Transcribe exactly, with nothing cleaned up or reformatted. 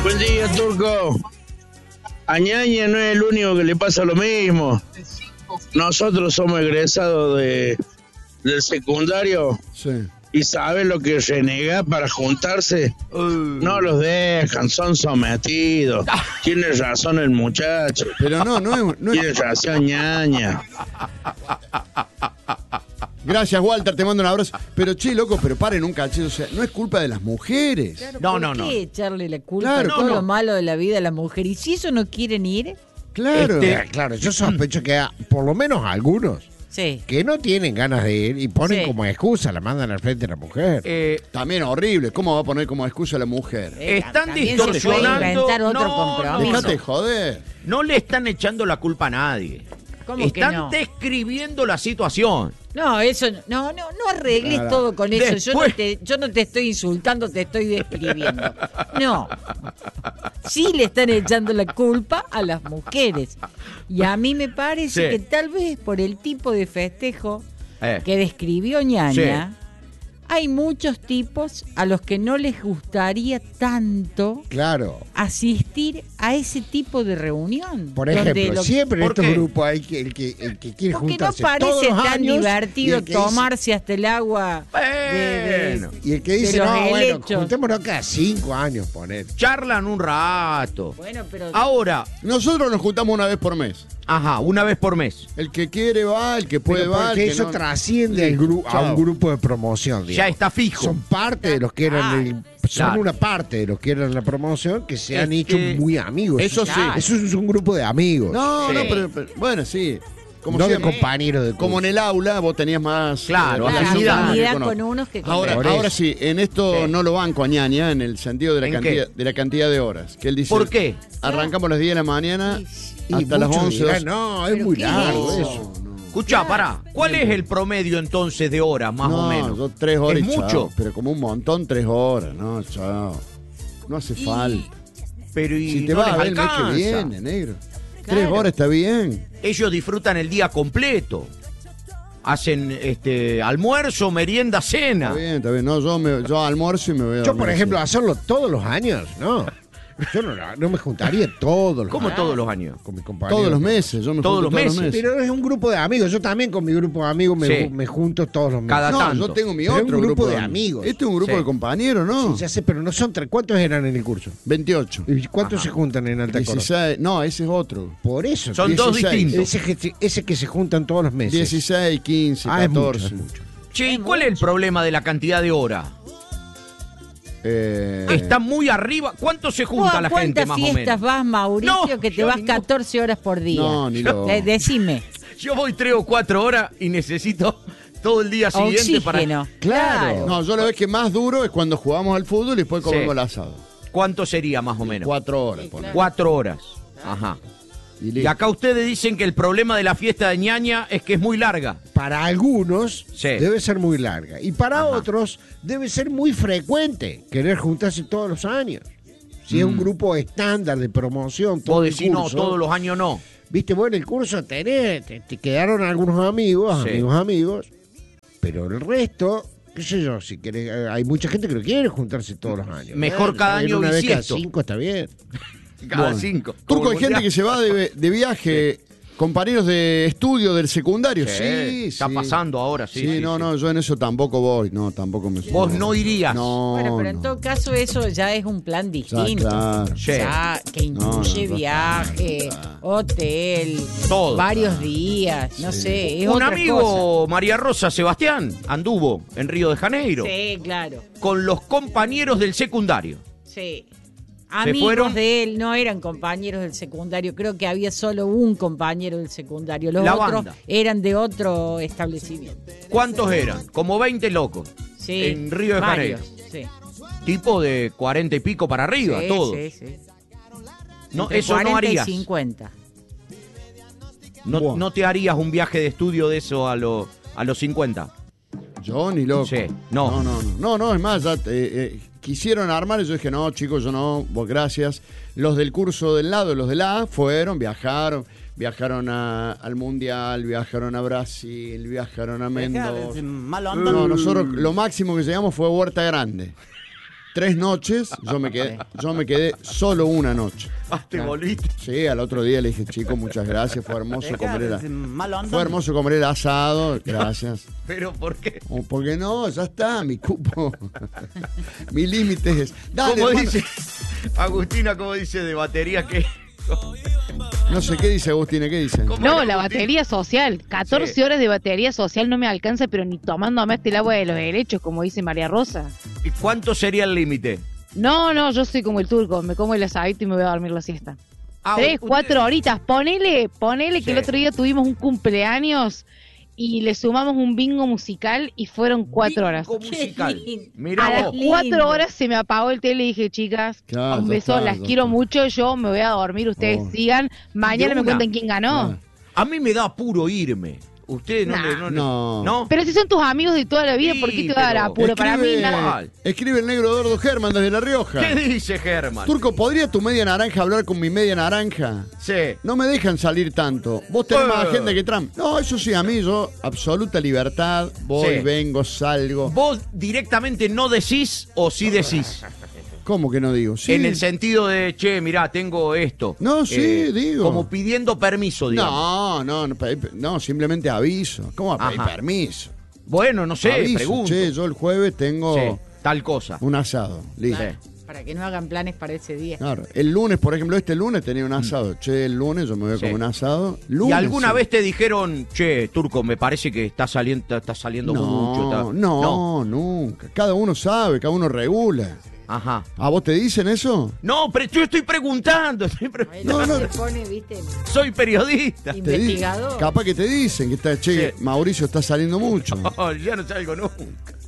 Buen día, Turco. A Ñaña no es el único que le pasa lo mismo. Nosotros somos egresados de, del secundario. Sí. ¿Y sabe lo que renega para juntarse? Uh. No los dejan, son sometidos. Tiene razón el muchacho. Pero no, no es... No es... Tiene razón Ñaña. Gracias, Walter, te mando un abrazo. Pero, che, loco, pero paren un cachito. O sea, no es culpa de las mujeres. Claro, No, ¿por no, qué no. echarle la culpa Claro, a todo no, no. lo malo de la vida a la mujer? Y si eso no quieren ir, Claro. Este- Eh, Claro, yo sospecho que a- por lo menos algunos sí. que no tienen ganas de ir y ponen Sí. como excusa, la mandan al frente de la mujer. Eh, También horrible. ¿Cómo va a poner como excusa a la mujer? Eh, Están también se puede distorsionando. inventar otro No, compromiso. no, Déjate joder. no le están echando la culpa a nadie. ¿Cómo que Están no? describiendo la situación. No, eso no, no, no, no arregles Claro. todo con eso. Yo no, Después- te, yo no te estoy insultando, te estoy describiendo. No. Sí le están echando la culpa a las mujeres. Y a mí me parece Sí. que tal vez por el tipo de festejo Eh. que describió Ñaña, hay muchos tipos a los que no les gustaría tanto Claro. asistir a ese tipo de reunión. Por donde ejemplo, lo- siempre en ¿Por estos qué? grupos hay que, el, que, el que quiere Porque no juntarse todos parece los tan años, y divertido el que dice- tomarse hasta el agua de- de- Bueno. Y el que de dice, los no, bueno, helechos. juntémonos cada cinco años, poner. Charlan un rato. Bueno, pero Ahora, Nosotros nos juntamos una vez por mes. ajá, una vez por mes. El que quiere va, el que puede Pero va. el porque que eso no- trasciende al gru- a Chao. un grupo de promoción, Ya digamos. está fijo. Son parte de los que eran el- son Claro. una parte de los que eran la promoción que se han Es hecho que- muy amigos. Eso sí. Eso es un grupo de amigos. No, Sí. no, pero, pero- bueno, sí. Como no de siempre. compañeros de Como en el aula vos tenías más Claro, eh, claro, afinidad. afinidad con con otros. unos que con Ahora, Por ahora eso. sí, en esto Sí. no lo banco a Ñaña en el sentido de la ¿En cantidad qué? de la cantidad de horas. Que él dice. ¿Por qué? Arrancamos a las diez de la mañana Y hasta las muchos once. dirán, doce. no, es ¿Pero muy qué largo es eso. Escuchá, pará. ¿Cuál es el promedio entonces de horas, más no, o menos? yo tres horas ¿Es y chao. mucho? Pero como un montón, tres horas. No, chao. No hace falta. Pero y Si te no vas les a ver el mes que alcanza. viene, negro. Claro. Tres horas está bien. Ellos disfrutan el día completo. Hacen este almuerzo, merienda, cena. Está bien, está bien. No, yo, me, yo almuerzo y me voy a Yo, dormir por así. ejemplo, hacerlo todos los años, ¿no? Yo no, no me juntaría todos los ¿Cómo años todos los años? con mis compañeros. Todos los meses. Yo me Todos junto los meses. Pero es un grupo de amigos. Yo también con mi grupo de amigos me, Sí. me junto todos los meses. Cada No, tanto. yo tengo mi Pero es otro un grupo de amigos. amigos. Este es un grupo Sí. de compañeros, ¿no? Sí, ya sé, pero no son tres. ¿Cuántos eran en el curso? veintiocho. ¿Y cuántos se juntan en Alta Córdoba? dieciséis. No, ese es otro. Por eso. Son dos dieciséis. distintos. Ese que, ese que se juntan todos los meses. dieciséis, quince, Ah, es mucho, catorce. es mucho. Che, ¿y cuál es el problema de la cantidad de horas? Eh, Está muy arriba. ¿Cuánto se junta ¿A la gente, cuántas más o fiestas menos? vas, Mauricio, No, que te yo vas ningún- catorce horas por día? No, ni lo- Eh, decime. Yo voy tres o cuatro horas y necesito todo el día siguiente para... Oxígeno. Claro. No, yo la vez que más duro es cuando jugamos al fútbol y después comemos Sí. el asado. ¿Cuánto sería más o menos? Cuatro horas. ponele. Cuatro horas. Ajá. Y Y listo. acá ustedes dicen que el problema de la fiesta de Ñaña es que es muy larga. Para algunos Sí. debe ser muy larga. Y para Ajá. otros debe ser muy frecuente querer juntarse todos los años. Si es un grupo estándar de promoción, todo Mm. Vos el decís, no, curso, todos los años no. Viste, bueno, el curso tenés, te, te quedaron algunos amigos, Sí. amigos, amigos, pero el resto, qué sé yo, si querés, eh, hay mucha gente que no quiere juntarse todos los años. Mejor cada está bien, año una vez cada bisiesto. cinco está bien. Cada Bueno. cinco. Turco, Como hay el gente mundial. que se va de, de viaje, compañeros de estudio del secundario. Sí, sí. Está pasando ahora, sí. Sí, sí, no, sí. no, yo en eso tampoco voy. No, tampoco me Vos no irías. No, Bueno, pero en no. todo caso eso ya es un plan distinto. claro. Sí. Ya, que No, incluye no, no. viaje, hotel, Todo. varios días, no sé, es Un otra amigo, María Rosa Sebastián, anduvo en Río de Janeiro cosa. Sí, claro, con los compañeros del secundario. sí. Amigos fueron? de él no eran compañeros del secundario, creo que había solo un compañero del secundario, los La otros banda. eran de otro establecimiento. ¿Cuántos eran? Como veinte locos. Sí, En Río de varios, Janeiro. sí. Tipo de cuarenta y pico para arriba, Sí, todos. sí, sí. No, Entre eso no cuarenta y harías. cincuenta. No, Buah. no te harías un viaje de estudio de eso a, lo- a los cincuenta. Yo ni loco. Sí, no. No, no, no. No, no, es más, ya, eh, eh, quisieron armar y yo dije, no, chicos, yo no, vos gracias. Los del curso del lado, los de la A, fueron, viajaron, viajaron a- al Mundial, viajaron a Brasil, viajaron a Mendoza. Malo anda. No, nosotros lo máximo que llegamos fue Huerta Grande. tres noches, yo me quedé, yo me quedé solo una noche. Ah, te volviste. Sí, al otro día le dije, chico, muchas gracias, fue hermoso comer el, Mal onda. fue hermoso comer el asado, gracias. Pero ¿por qué? Oh, porque no, ya está, mi cupo, mi límite es... Dale, ¿Cómo hermano. dice Agustina, cómo dice de batería que... No sé, ¿qué dice Agustina? ¿Qué dice? ¿Cómo No, era, la Agustín? batería social. catorce Sí. horas de batería social no me alcanza, pero ni tomándome hasta el agua de los helechos, como dice María Rosa. ¿Y cuánto sería el límite? No, no, yo soy como el turco. Me como el asadito y me voy a dormir la siesta. Ah, Tres, usted- cuatro horitas. Ponele, ponele Sí. que el otro día tuvimos un cumpleaños y le sumamos un bingo musical y fueron cuatro horas. Bingo musical. Qué lindo. A Mirá las vos. lindo. cuatro horas se me apagó el tele y dije, chicas, Claro, un ya beso, está, las ya quiero está. mucho, yo me voy a dormir, ustedes Oh. sigan. Mañana De me una. cuentan quién ganó. Claro. A mí me da apuro irme. Ustedes no, Nah. le- no, le- No. ¿no? Pero si son tus amigos de toda la vida, ¿por qué Sí, te va a dar pero- apuro? Para mí Escribe- nada. Escribe el negro Eduardo Germán desde La Rioja. ¿Qué dice Germán? Turco, ¿podría tu media naranja hablar con mi media naranja? Sí. No me dejan salir tanto. Vos tenés Eh. más agenda que Trump. No, eso sí, a mí yo, absoluta libertad. Voy, Sí. vengo, salgo. ¿Vos directamente no decís o sí decís? ¿Cómo que no digo? Sí. En el sentido de, che, mirá, tengo esto. Eh, No, sí, digo. Como pidiendo permiso, digamos. No, no, no, pe- no, simplemente aviso. ¿Cómo va a pedir Ajá. permiso? Bueno, no sé, Aviso, pregunto. che, yo el jueves tengo Sí, tal cosa. un asado. Listo. Sí. Para que no hagan planes para ese día. Claro. El lunes, por ejemplo, este lunes tenía un asado. Che, el lunes yo me voy a Sí. comer un asado. ¿Y Lunes, alguna sí. vez te dijeron, che, Turco, me parece que está saliendo, está saliendo No, mucho? está-" no, nunca. Cada uno sabe, cada uno regula. Ajá. ¿A vos te dicen eso? No, pero yo estoy preguntando. estoy pre- Ahí No, la no. se pone, viste, Soy periodista. Te di- investigador. Capaz que te dicen que está, che, Sí. Mauricio está saliendo mucho. Oh, ya no salgo nunca.